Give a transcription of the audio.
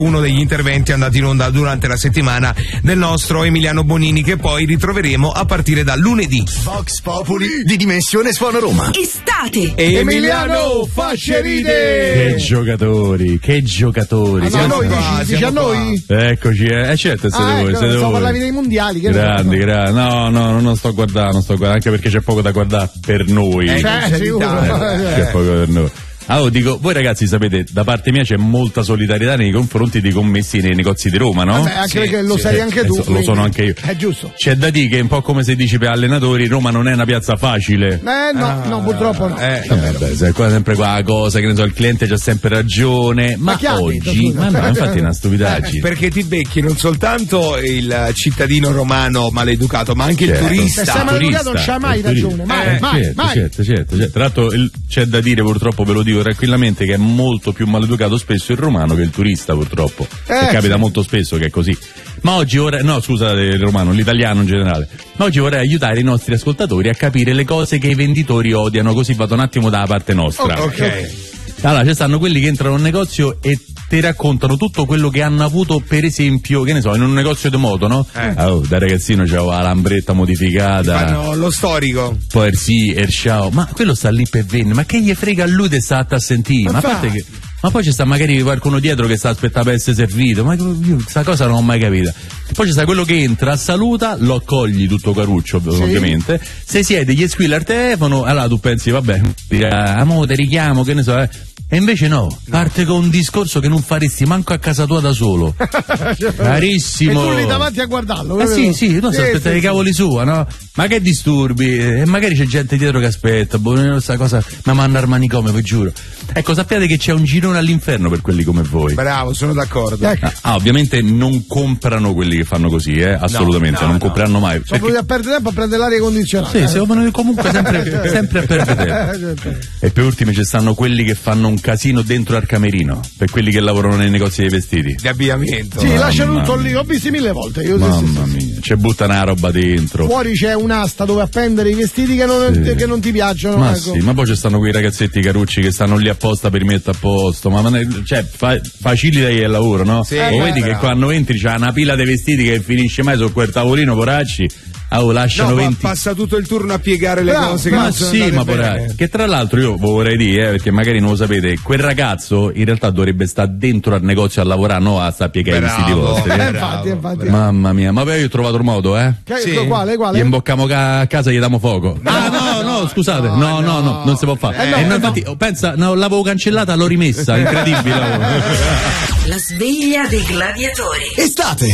uno degli interventi andati in onda durante la settimana del nostro Emiliano Bonini, che poi ritroveremo a partire da lunedì. Vox Populi di Dimensione Suona Roma. Estate! Emiliano Facceride! Che giocatori! Ma noi dici a noi? Eccoci, certo, siete voi. Ecco, parlavi dei mondiali. Grandi. No, non sto guardando, anche perché c'è poco da guardare per noi. C'è poco per noi. Allora dico, voi ragazzi sapete, da parte mia c'è molta solidarietà nei confronti dei commessi nei negozi di Roma, no? Vabbè, anche perché lo sei anche tu. Lo sono anche io. È giusto. C'è da dire che è un po' come se dici per allenatori, Roma non è una piazza facile. No, purtroppo no. Vabbè, qua sempre qua cosa, che ne so, il cliente c'ha sempre ragione, ma oggi, no, infatti è una stupidaggine. Perché ti becchi non soltanto il cittadino romano maleducato, ma anche il turista. Se sei maleducato non c'ha mai ragione, mai. Certo. Tra l'altro c'è da dire, purtroppo ve lo dico tranquillamente, che è molto più maleducato spesso il romano che il turista, purtroppo. Capita molto spesso che è così. Ma oggi il romano, l'italiano in generale. Ma oggi vorrei aiutare i nostri ascoltatori a capire le cose che i venditori odiano, così vado un attimo dalla parte nostra. Ok. Allora, ci stanno quelli che entrano in un negozio e ti raccontano tutto quello che hanno avuto, per esempio, che ne so, in un negozio di moto, no? Da ragazzino c'avevo la lambretta modificata. Fanno lo storico. Poi il ciao. Ma quello sta lì per vendere, ma che gli frega a lui di stare a sentire? Ma poi ci sta magari qualcuno dietro che sta aspettando per essere servito, ma io questa cosa non ho mai capito. Poi ci sta quello che entra, saluta, lo accogli tutto caruccio, ovviamente, se siede, gli squilla il telefono, allora tu pensi, vabbè, amore, ti richiamo, che ne so, E invece no, parte con un discorso che non faresti manco a casa tua da solo. Carissimo. E tu lì davanti a guardarlo. Sì, tu aspettavi i cavoli sua, no? Ma che disturbi? E magari c'è gente dietro che aspetta, questa cosa mi manda al manicomio, vi giuro. Ecco, sappiate che c'è un girone all'inferno per quelli come voi. Bravo, sono d'accordo. Ovviamente non comprano quelli che fanno così, assolutamente, non compreranno mai. Sono venuti a perdere tempo a prendere l'aria condizionata. Sì, comunque sempre a perdere tempo. E per ultimo ci stanno quelli che fanno un casino dentro al camerino, per quelli che lavorano nei negozi dei vestiti. Di abbigliamento. Sì, lasciano tutto lì, ho visti 1000 volte. Mamma mia, ci buttano la roba dentro. Fuori c'è un'asta dove appendere i vestiti che non ti piacciono. Ma ecco. Sì, ma poi ci stanno quei ragazzetti carucci che stanno lì apposta per mettere a posto. Facilita il lavoro, no? Sì, vedi che quando entri c'è una pila di vestiti che finisce mai su quel tavolino, poracci. Lasciano 20. Passa tutto il turno a piegare le cose. Che tra l'altro io vorrei dire, perché magari non lo sapete, quel ragazzo in realtà dovrebbe stare dentro al negozio a lavorare, no a sta a piegare i vestiti vostri. Infatti. Mamma mia, ma poi io ho trovato il modo, Sì. Quale? Gli imbocchiamo a casa e gli diamo fuoco. No, scusate, no, non si può fare. Infatti, pensa, l'avevo cancellata, l'ho rimessa, incredibile. La sveglia dei gladiatori. Estate!